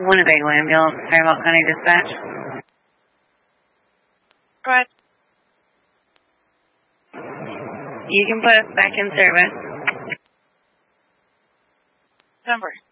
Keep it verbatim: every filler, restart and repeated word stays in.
Winnebago ambulance, Faribault County Dispatch. Right. You can put us back in service. Number.